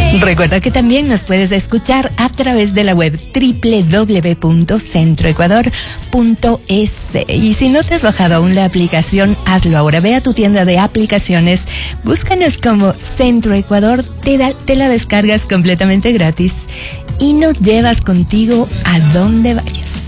Recuerda que también nos puedes escuchar a través de la web www.centroecuador.es. Y si no te has bajado aún la aplicación, hazlo ahora. Ve a tu tienda de aplicaciones, búscanos como Centro Ecuador, te la descargas completamente gratis y nos llevas contigo a donde vayas.